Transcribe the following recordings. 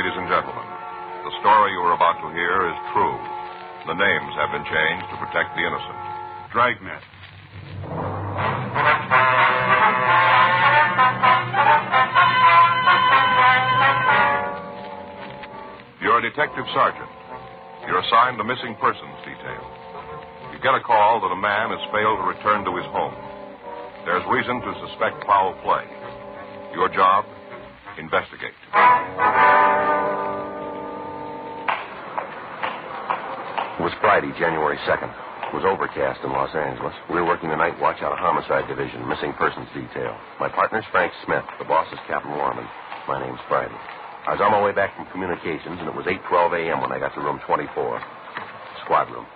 ladies and gentlemen. The story you are about to hear is true. The names have been changed to protect the innocent. Dragnet. You're a detective sergeant. You're assigned the missing persons detail. You get a call that a man has failed to return to his home. There's reason to suspect foul play. Your job? Investigate. It was Friday, January 2nd. It was overcast in Los Angeles. We were working the night watch out of Homicide Division, missing persons detail. My partner's Frank Smith. The boss is Captain Warman. My name's Friday. I was on my way back from communications, and it was 8:12 a.m. when I got to room 24. Squad room.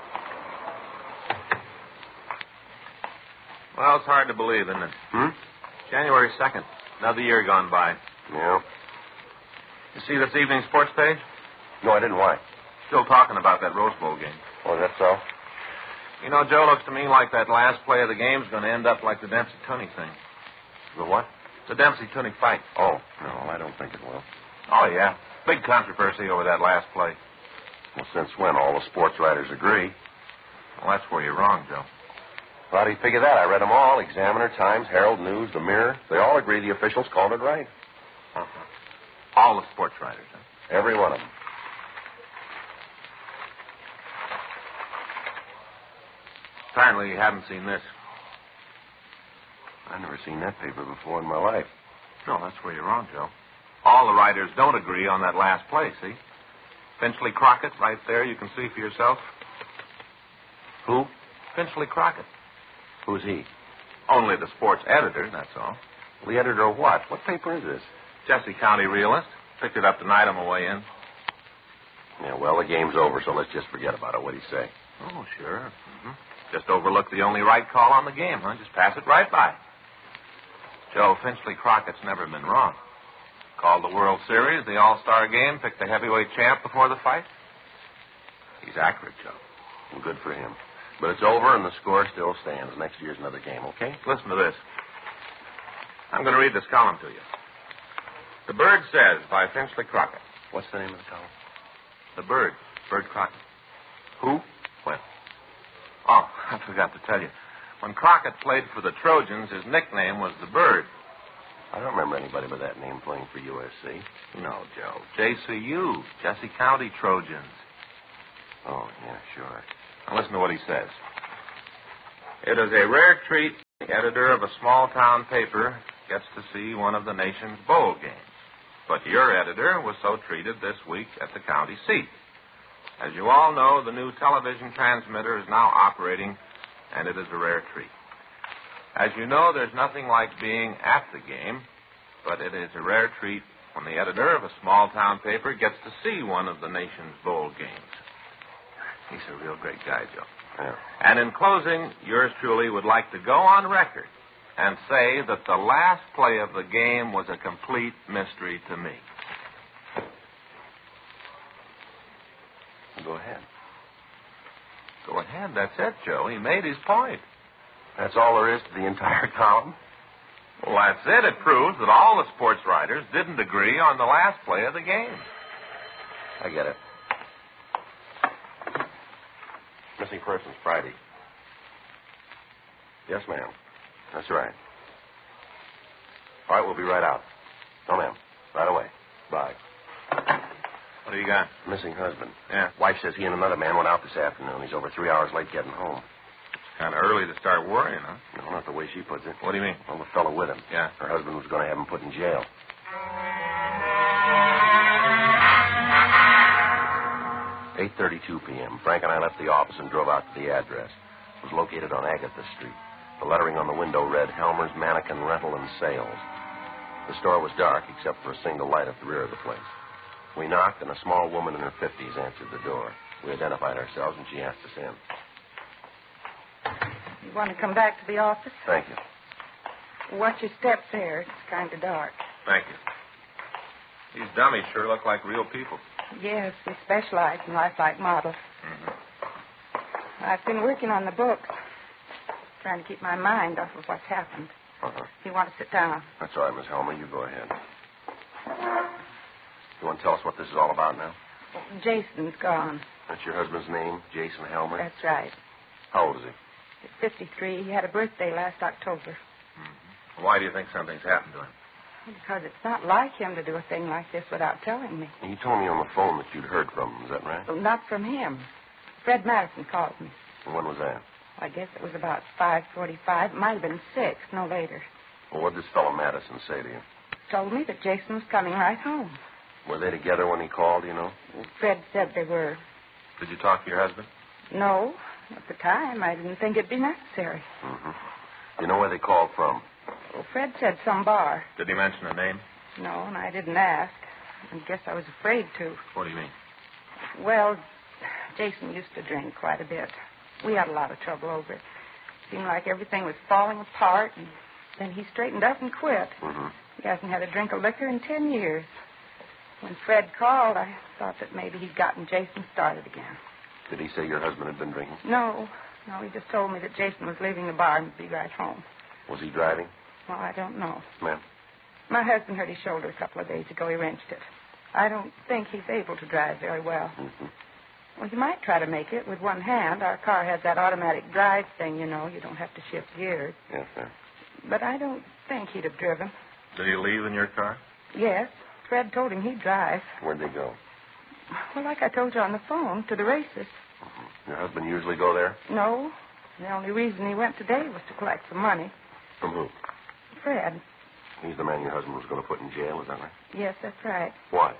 Well, it's hard to believe, isn't it? January 2nd. Another year gone by. Yeah. You see this evening's sports page? No, I didn't. Why? Still talking about that Rose Bowl game. Oh, is that so? You know, Joe, looks to me like that last play of the game's going to end up like the Dempsey-Tunney thing. The what? The Dempsey-Tunney fight. Oh, no, I don't think it will. Oh, yeah. Big controversy over that last play. Well, since when? All the sports writers agree. Well, that's where you're wrong, Joe. How do you figure that? I read them all. Examiner, Times, Herald, News, The Mirror. They all agree the officials called it right. Uh-huh. All the sports writers, huh? Every one of them. Apparently you haven't seen this. I've never seen that paper before in my life. No, that's where you're wrong, Joe. All the writers don't agree on that last play, see? Finchley Crockett, right there, you can see for yourself. Who? Finchley Crockett. Who's he? Only the sports editor, that's all. The editor of what? What paper is this? Jesse County Realist. Picked it up tonight on my way in. Yeah, well, the game's over, so let's just forget about it. What do you say? Oh, sure. Mm-hmm. Just overlook the only right call on the game, huh? Just pass it right by. Joe, Finchley Crockett's never been wrong. Called the World Series, the All-Star game, picked the heavyweight champ before the fight. He's accurate, Joe. Well, good for him. But it's over, and the score still stands. Next year's another game, okay? Listen to this. I'm going to read this column to you. The Bird Says by Finchley Crockett. What's the name of the column? The Bird. Bird Crockett. Who? Well, oh, I forgot to tell you. When Crockett played for the Trojans, his nickname was the Bird. I don't remember anybody with that name playing for USC. No, Joe. JCU, Jesse County Trojans. Oh, yeah, sure. Now listen to what he says. It is a rare treat the editor of a small-town paper gets to see one of the nation's bowl games. But your editor was so treated this week at the county seat. As you all know, the new television transmitter is now operating, and it is a rare treat. As you know, there's nothing like being at the game, but it is a rare treat when the editor of a small-town paper gets to see one of the nation's bowl games. He's a real great guy, Joe. Yeah. And in closing, yours truly would like to go on record and say that the last play of the game was a complete mystery to me. Go ahead. Go ahead. That's it, Joe. He made his point. That's all there is to the entire column? Well, that's it. It proves that all the sports writers didn't agree on the last play of the game. I get it. Missing persons Friday. Yes, ma'am. That's right. All right, we'll be right out. No, ma'am. Right away. Bye. What do you got? Missing husband. Yeah. Wife says he and another man went out this afternoon. He's over 3 hours late getting home. It's kind of early to start worrying, huh? No, not the way she puts it. What do you mean? Well, the fellow with him. Yeah. Her husband was going to have him put in jail. "8:32 p.m. Frank and I left the office and drove out to the address. It was located on Agatha Street. The lettering on the window read, Helmer's Mannequin Rental and Sales. The store was dark except for a single light at the rear of the place. We knocked, and a small woman in her 50s answered the door. We identified ourselves, and she asked us in. You want to come back to the office? Thank you. Watch your steps there. It's kind of dark. Thank you. These dummies sure look like real people. Yes, they specialize in lifelike models. Mm-hmm. I've been working on the books, trying to keep my mind off of what's happened. Uh-huh. You want to sit down? That's all right, Miss Helmer. You go ahead. You want to tell us what what this is all about now? Jason's gone. That's your husband's name, Jason Helmer? That's right. How old is he? He's 53. He had a birthday last October. Mm-hmm. Why do you think something's happened to him? Because it's not like him to do a thing like this without telling me. You told me on the phone that you'd heard from him. Is that right? Well, not from him. Fred Madison called me. And when was that? I guess it was about 5:45. It might have been 6, no later. Well, what did this fellow Madison say to you? Told me that Jason was coming right home. Were they together when he called, you know? Fred said they were. Did you talk to your husband? No. At the time, I didn't think it'd be necessary. Mm-hmm. You know where they called from? Well, Fred said some bar. Did he mention a name? No, and I didn't ask. I guess I was afraid to. What do you mean? Well, Jason used to drink quite a bit. We had a lot of trouble over it. Seemed like everything was falling apart, and then he straightened up and quit. Mm-hmm. He hasn't had a drink of liquor in 10 years. When Fred called, I thought that maybe he'd gotten Jason started again. Did he say your husband had been drinking? No, he just told me that Jason was leaving the bar and would be right home. Was he driving? Well, I don't know. Ma'am? My husband hurt his shoulder a couple of days ago. He wrenched it. I don't think he's able to drive very well. Mm-hmm. Well, he might try to make it with one hand. Our car has that automatic drive thing, you know. You don't have to shift gears. Yes, sir. But I don't think he'd have driven. Did he leave in your car? Yes. Fred told him he'd drive. Where'd they go? Well, like I told you on the phone, to the races. Mm-hmm. Your husband usually go there? No. The only reason he went today was to collect some money. From who? Fred. He's the man your husband was going to put in jail, is that right? Yes, that's right. Why?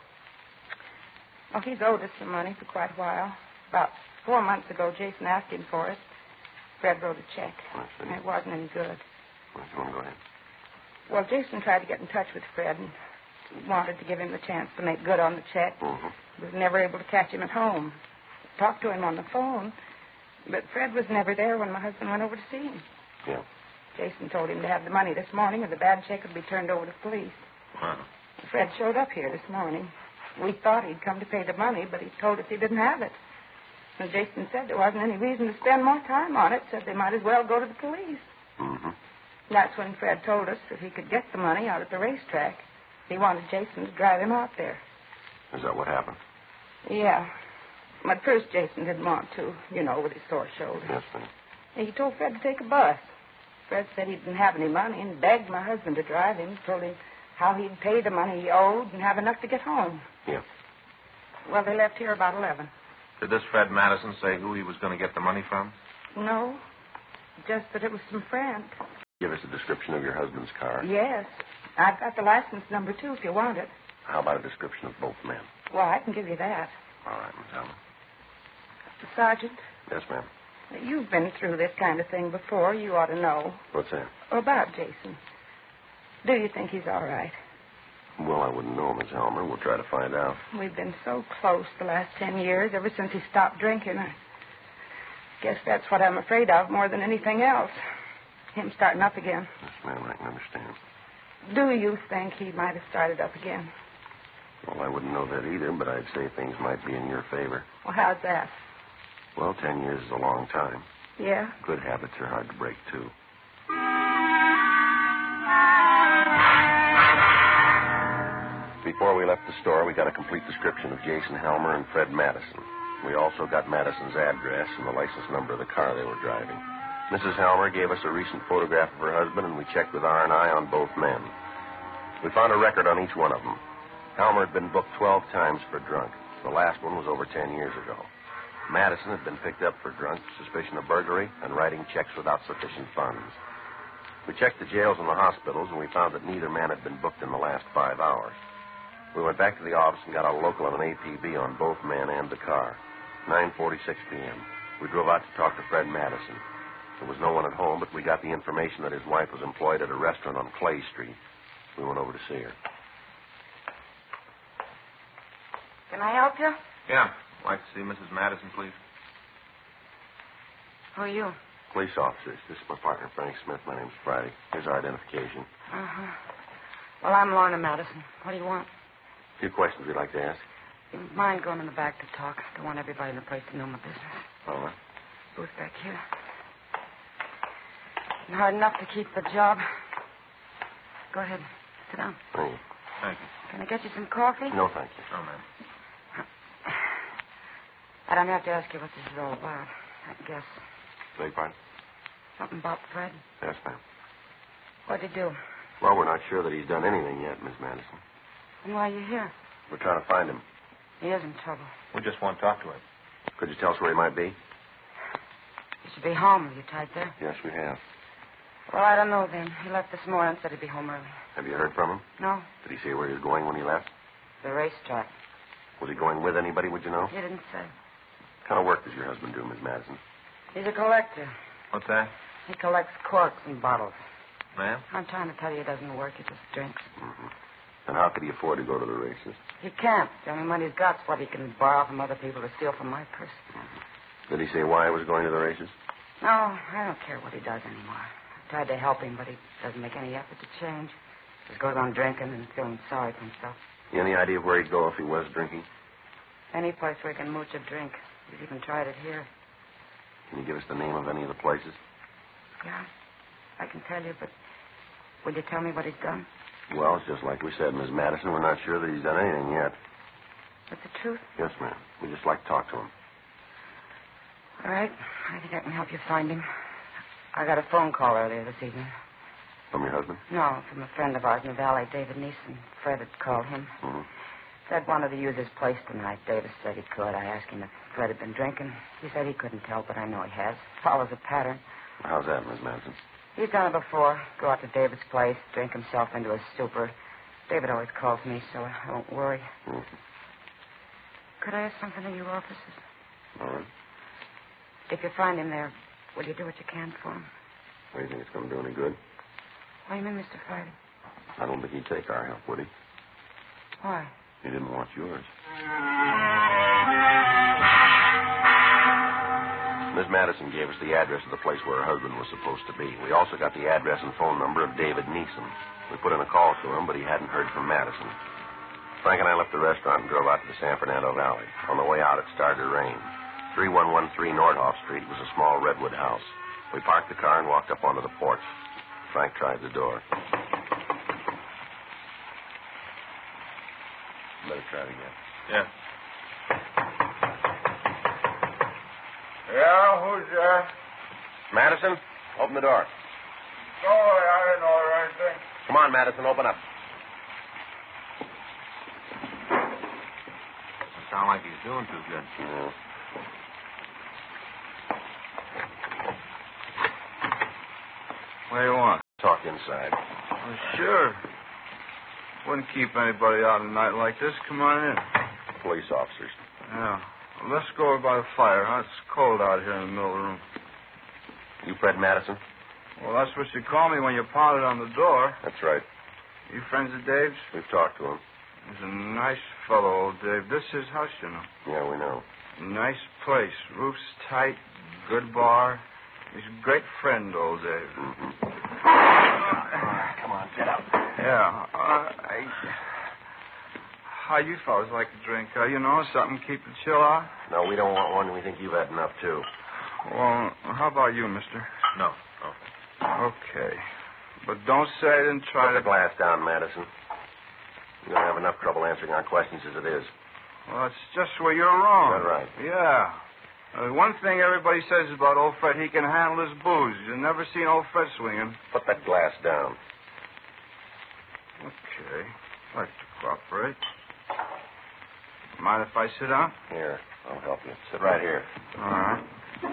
Well, he's owed us some money for quite a while. About 4 months ago, Jason asked him for it. Fred wrote a check. I see. And it wasn't any good. Well, if you want to go ahead. Well, Jason tried to get in touch with Fred and wanted to give him the chance to make good on the check. Mm-hmm. He was never able to catch him at home. Talked to him on the phone, but Fred was never there when my husband went over to see him. Yeah. Jason told him to have the money this morning or the bad check would be turned over to the police. Wow. Fred showed up here this morning. We thought he'd come to pay the money, but he told us he didn't have it. And Jason said there wasn't any reason to spend more time on it, said they might as well go to the police. Mm-hmm. That's when Fred told us that he could get the money out at the racetrack. He wanted Jason to drive him out there. Is that what happened? Yeah. At first, Jason didn't want to, you know, with his sore shoulder. Yes, ma'am. He told Fred to take a bus. Fred said he didn't have any money and begged my husband to drive him. Told him how he'd pay the money he owed and have enough to get home. Yeah. Well, they left here about 11. Did this Fred Madison say who he was going to get the money from? No, just that it was some friend. Give us a description of your husband's car. Yes. I've got the license number, too, if you want it. How about a description of both men? Well, I can give you that. All right, Miss Allen. Sergeant, Yes, ma'am. you've been through this kind of thing before. You ought to know. What's that? About Jason. Do you think he's all right? Well, I wouldn't know, Miss Helmer. We'll try to find out. We've been so close the last 10 years, ever since he stopped drinking. I guess that's what I'm afraid of more than anything else. Him starting up again. Yes, ma'am, I can understand. Do you think he might have started up again? Well, I wouldn't know that either, but I'd say things might be in your favor. Well, how's that? Well, 10 years is a long time. Yeah? Good habits are hard to break, too. Before we left the store, we got a complete description of Jason Helmer and Fred Madison. We also got Madison's address and the license number of the car they were driving. Mrs. Helmer gave us a recent photograph of her husband, and we checked with R&I on both men. We found a record on each one of them. Helmer had been booked 12 times for drunk. The last one was over 10 years ago. Madison had been picked up for drunk, suspicion of burglary, and writing checks without sufficient funds. We checked the jails and the hospitals, and we found that neither man had been booked in the last 5 hours. We went back to the office and got a local of an APB on both men and the car. 9:46 p.m. We drove out to talk to Fred Madison. There was no one at home, but we got the information that his wife was employed at a restaurant on Clay Street. We went over to see her. Can I help you? Yeah. I'd like to see Mrs. Madison, please. Who are you? Police officers. This is my partner, Frank Smith. My name's Friday. Here's our identification. Uh-huh. Well, I'm Lorna Madison. What do you want? A few questions we'd like to ask. You mind going in the back to talk? I don't want everybody in the place to know my business. All right. Booth back here. Hard enough to keep the job. Go ahead. Sit down. Thank you. Thank you. Can I get you some coffee? No, thank you. Oh, ma'am. I don't have to ask you what this is all about. I guess. Beg your pardon? Something about Fred. Yes, ma'am. What'd he do? Well, we're not sure that he's done anything yet, Miss Madison. And why are you here? We're trying to find him. He is in trouble. We just want to talk to him. Could you tell us where he might be? He should be home. Are you tied there? Yes, we have. Well, I don't know then. He left this morning and said he'd be home early. Have you heard from him? No. Did he say where he was going when he left? The racetrack. Was he going with anybody, would you know? He didn't say. What kind of work does your husband do, Miss Madison? He's a collector. What's that? He collects corks and bottles. Ma'am? I'm trying to tell you he doesn't work. He just drinks. Mm-hmm. And how could he afford to go to the races? He can't. The only money he's got's what he can borrow from other people to steal from my purse. Did he say why he was going to the races? No, I don't care what he does anymore. I tried to help him, but he doesn't make any effort to change. Just goes on drinking and feeling sorry for himself. Any idea of where he'd go if he was drinking? Any place where he can mooch a drink. He's even tried it here. Can you give us the name of any of the places? Yeah, I can tell you, but will you tell me what he's done? Well, it's just like we said, Miss Madison. We're not sure that he's done anything yet. That's the truth? Yes, ma'am. We'd just like to talk to him. All right. I think I can help you find him. I got a phone call earlier this evening. From your husband? No, from a friend of ours in the valley, David Neeson. Fred had called him. Mm-hmm. Fred wanted to use his place tonight. Davis said he could. I asked him if Fred had been drinking. He said he couldn't tell, but I know he has. Follows a pattern. How's that, Miss Madison? He's done it before. Go out to David's place, drink himself into a stupor. David always calls me, so I won't worry. Mm-hmm. Could I ask something of your offices? All right. If you find him there, will you do what you can for him? What, do you think it's going to do any good? What do you mean, Mr. Friday? I don't think he'd take our help, would he? Why? He didn't want yours. Miss Madison gave us the address of the place where her husband was supposed to be. We also got the address and phone number of David Neeson. We put in a call to him, but he hadn't heard from Madison. Frank and I left the restaurant and drove out to the San Fernando Valley. On the way out, it started to rain. 3113 Nordhoff Street was a small redwood house. We parked the car and walked up onto the porch. Frank tried the door. Better try it again. Yeah. Yeah, who's there? Madison, open the door. Sorry, I didn't order anything. Come on, Madison, open up. Doesn't sound like he's doing too good. Yeah. What do you want? Talk inside. Well, sure. Wouldn't keep anybody out at a night like this. Come on in. Police officers. Yeah. Well, let's go over by the fire, huh? It's cold out here in the middle of the room. You Fred Madison? Well, that's what you call me when you pounded on the door. That's right. You friends of Dave's? We've talked to him. He's a nice fellow, old Dave. This is his house, you know. Yeah, we know. Nice place. Roof's tight. Good bar. He's a great friend, old Dave. Mm-hmm. Come on, get up. Yeah. How you fellas like to drink? You know, something to keep the chill out? No, we don't want one. We think you've had enough, too. Well, how about you, mister? No. Okay. But don't say I didn't try Put to... the glass down, Madison. You're going to have enough trouble answering our questions as it is. Well, that's just where you're wrong. Is that right? Yeah. One thing everybody says about old Fred, he can handle his booze. You've never seen old Fred swinging. Put that glass down. Okay. I'd like to cooperate. Mind if I sit down? Here, I'll help you. Sit right here. All right.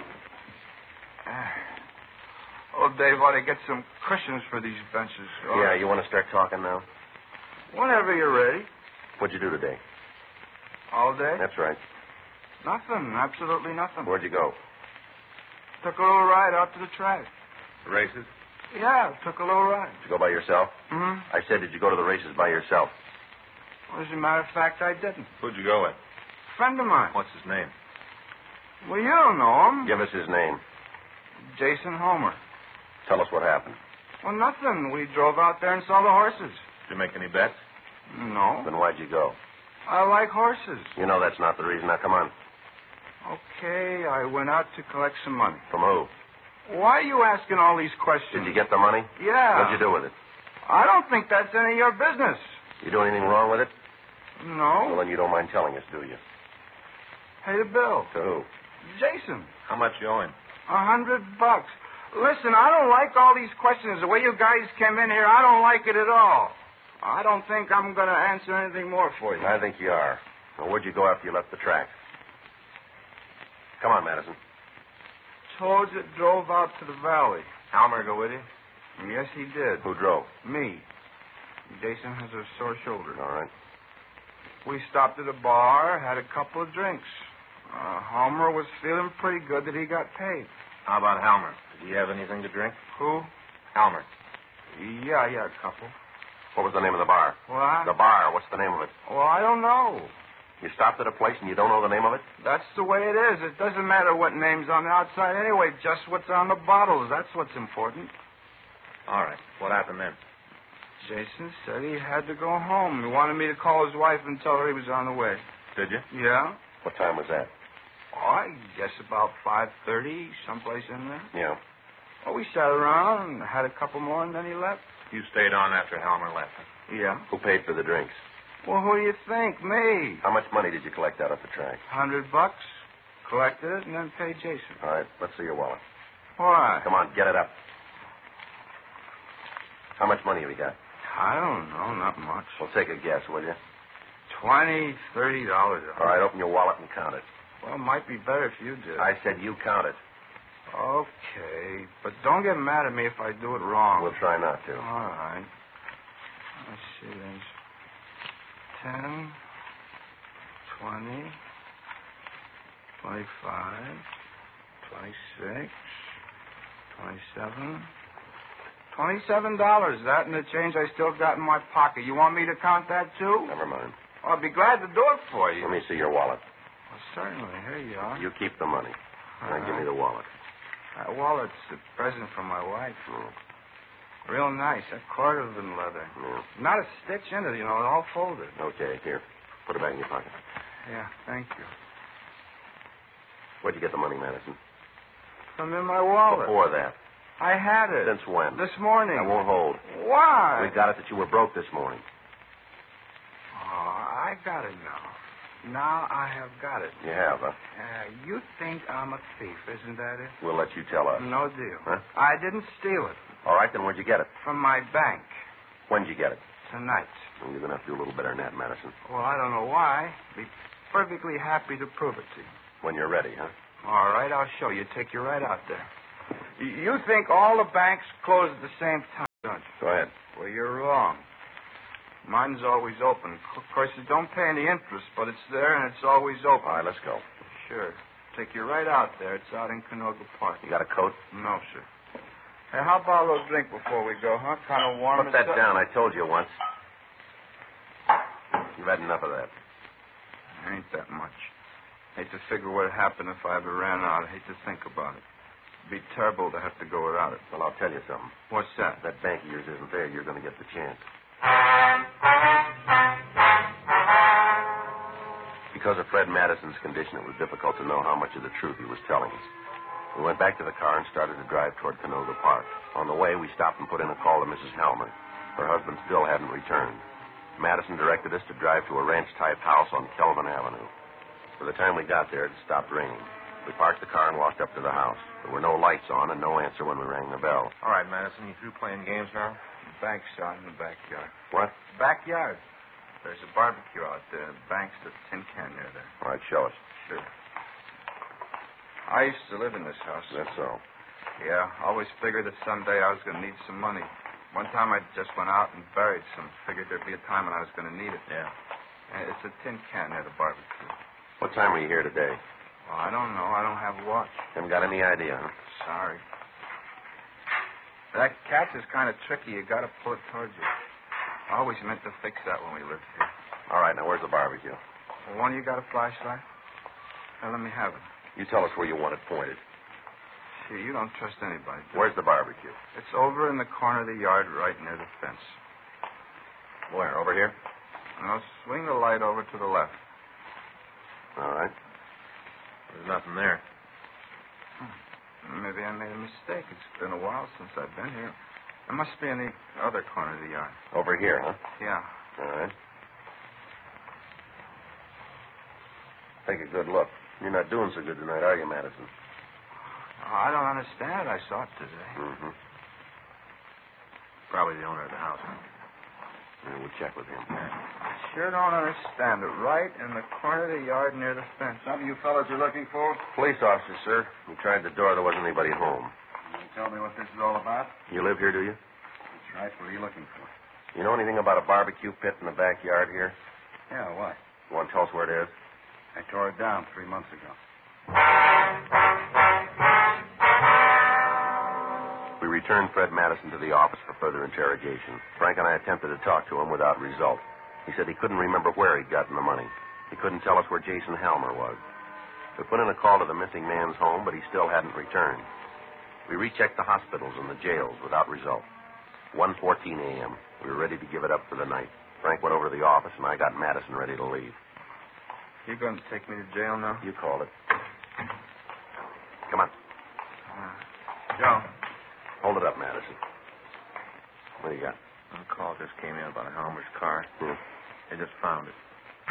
Old Dave ought to get some cushions for these benches. Yeah, you want to start talking now? Whenever you're ready. What'd you do today? All day? That's right. Nothing. Absolutely nothing. Where'd you go? Took a little ride out to the track. The races? Yeah, took a little ride. Did you go by yourself? Mm-hmm. I said, did you go to the races by yourself? Well, as a matter of fact, I didn't. Who'd you go with? Friend of mine. What's his name? Well, you don't know him. Give us his name. Jason Homer. Tell us what happened. Well, nothing. We drove out there and saw the horses. Did you make any bets? No. Then why'd you go? I like horses. You know that's not the reason. Now, come on. Okay, I went out to collect some money. From who? Why are you asking all these questions? Did you get the money? Yeah. What'd you do with it? I don't think that's any of your business. You do anything wrong with it? No. Well, then you don't mind telling us, do you? Pay the bill. To who? Jason. How much you owe him? $100. Listen, I don't like all these questions. The way you guys came in here, I don't like it at all. I don't think I'm going to answer anything more for you. I think you are. Now, where'd you go after you left the track? Come on, Madison. Told you, drove out to the valley. Halmer go with you? Yes, he did. Who drove? Me. Jason has a sore shoulder. All right. We stopped at a bar, had a couple of drinks. Homer was feeling pretty good that he got paid. How about Halmer? Did he have anything to drink? Who? Halmer. Yeah, a couple. What was the name of the bar? What? The bar. What's the name of it? Well, I don't know. You stopped at a place and you don't know the name of it? That's the way it is. It doesn't matter what name's on the outside anyway, just what's on the bottles. That's what's important. All right. What happened then? Jason said he had to go home. He wanted me to call his wife and tell her he was on the way. Did you? Yeah? What time was that? Oh, I guess about 5:30, someplace in there. Yeah. Well, we sat around and had a couple more, and then he left. You stayed on after Halmer left. Yeah. Who paid for the drinks? Well, who do you think? Me. How much money did you collect out of the track? $100. Collected it and then paid Jason. All right, let's see your wallet. Why? Come on, get it up. How much money have you got? I don't know, not much. Well, take a guess, will you? $20, $30. All right, open your wallet and count it. Well, it might be better if you did. I said you count it. Okay, but don't get mad at me if I do it wrong. We'll try not to. All right. Let's see, there's 10, 20, 25, 26, 27. $27. That and the change I still got in my pocket. You want me to count that, too? Never mind. Well, I'd be glad to do it for you. Let me see your wallet. Well, certainly. Here you are. You keep the money. Now give me the wallet. That wallet's a present from my wife. Real nice. That cord of in leather. Yeah. Not a stitch in it, you know. It all folded. Okay, here. Put it back in your pocket. Yeah, thank you. Where'd you get the money, Madison? From in my wallet. Before that. I had it. Since when? This morning. That won't hold. Why? We got it that you were broke this morning. Oh, I got it now. Now I have got it. You have, huh? You think I'm a thief, isn't that it? We'll let you tell us. No deal. Huh? I didn't steal it. All right, then where'd you get it? From my bank. When'd you get it? Tonight. Well, you're going to have to do a little better than that, Madison. Well, I don't know why. Be perfectly happy to prove it to you. When you're ready, huh? All right, I'll show you. Take you right out there. You think all the banks close at the same time, don't you? Go ahead. Well, you're wrong. Mine's always open. Of course, it don't pay any interest, but it's there and it's always open. All right, let's go. Sure. Take you right out there. It's out in Canoga Park. You got a coat? No, sir. Hey, how about a little drink before we go, huh? Kind of warm. Put that down. I told you once. You've had enough of that. Ain't that much. Hate to figure what'd happen if I ever ran out. I hate to think about it. It'd be terrible to have to go without it. Well, I'll tell you something. What's that? If that bank of yours isn't there, you're going to get the chance. Because of Fred Madison's condition, it was difficult to know how much of the truth he was telling us. We went back to the car and started to drive toward Canoga Park. On the way, we stopped and put in a call to Mrs. Halmer. Her husband still hadn't returned. Madison directed us to drive to a ranch-type house on Kelvin Avenue. By the time we got there, it stopped raining. We parked the car and walked up to the house. There were no lights on and no answer when we rang the bell. All right, Madison, you through playing games now? The bank's out in the backyard. What? Backyard. There's a barbecue out there. The bank's the tin can near there. All right, show us. Sure. I used to live in this house. That's so. Yeah, always figured that someday I was going to need some money. One time I just went out and buried some. Figured there'd be a time when I was going to need it. Yeah. And it's a tin can near the barbecue. What time were you here today? Well, I don't know. I don't have a watch. Haven't got any idea, huh? Sorry. That catch is kind of tricky. You got to pull it towards you. I always meant to fix that when we lived here. All right, now where's the barbecue? Well, one of you got a flashlight? Now, let me have it. You tell us where you want it pointed. Gee, you don't trust anybody. Where's the barbecue? It's over in the corner of the yard right near the fence. Where, over here? Now, swing the light over to the left. All right. There's nothing there. Maybe I made a mistake. It's been a while since I've been here. It must be in the other corner of the yard. Over here, huh? Yeah. All right. Take a good look. You're not doing so good tonight, are you, Madison? I don't understand it. I saw it today. Mm-hmm. Probably the owner of the house. Yeah, we'll check with him. I sure don't understand it. Right in the corner of the yard near the fence. Something you fellas are looking for? Police officer, sir. We tried the door. There wasn't anybody home. Can you tell me what this is all about? You live here, do you? That's right. What are you looking for? You know anything about a barbecue pit in the backyard here? Yeah, what? You want to tell us where it is? I tore it down 3 months ago. We returned Fred Madison to the office for further interrogation. Frank and I attempted to talk to him without result. He said he couldn't remember where he'd gotten the money. He couldn't tell us where Jason Halmer was. We put in a call to the missing man's home, but he still hadn't returned. We rechecked the hospitals and the jails without result. 1:14 a.m. We were ready to give it up for the night. Frank went over to the office, and I got Madison ready to leave. You going to take me to jail now? You called it. Come on. Joe. Hold it up, Madison. What do you got? A call just came in about a Halmer's car. Yeah. They just found it.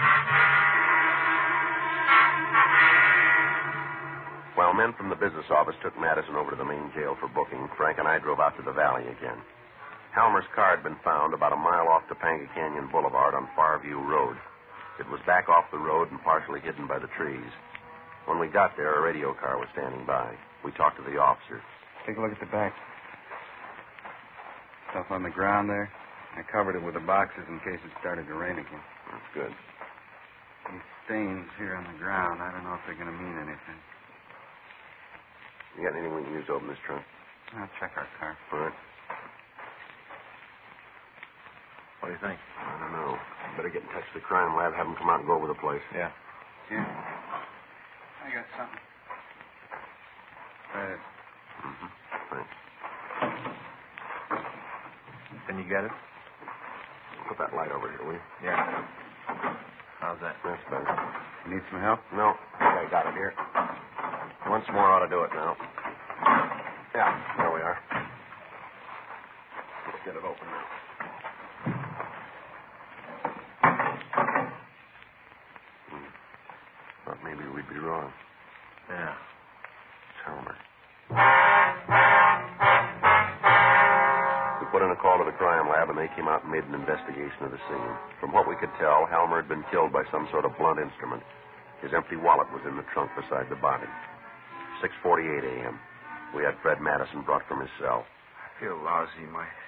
While men from the business office took Madison over to the main jail for booking, Frank and I drove out to the valley again. Halmer's car had been found about a mile off Topanga Canyon Boulevard on Farview Road. It was back off the road and partially hidden by the trees. When we got there, a radio car was standing by. We talked to the officer. Take a look at the back. Stuff on the ground there. I covered it with the boxes in case it started to rain again. That's good. These stains here on the ground, I don't know if they're going to mean anything. You got anything we can use to open this trunk? I'll check our car. All right. What do you think? I don't know. Better get in touch with the crime lab, have them come out and go over the place. Yeah. Yeah. I got something. Mm-hmm. Thanks. Can you get it? Put that light over here, will you? Yeah. How's that? That's better. You need some help? No, I got it here. Once more ought to do it now. Yeah, there we are. Let's get it open now. Thought maybe we'd be wrong. Yeah. It's Halmer. We put in a call to the crime lab, and they came out and made an investigation of the scene. From what we could tell, Halmer had been killed by some sort of blunt instrument. His empty wallet was in the trunk beside the body. 6:48 a.m. We had Fred Madison brought from his cell. I feel lousy. My